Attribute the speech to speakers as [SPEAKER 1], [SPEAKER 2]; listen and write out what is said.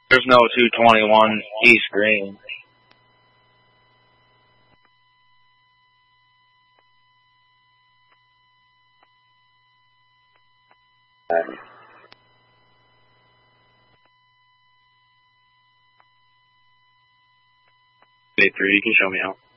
[SPEAKER 1] There's no 221 East Green. Day 3, you can show me out.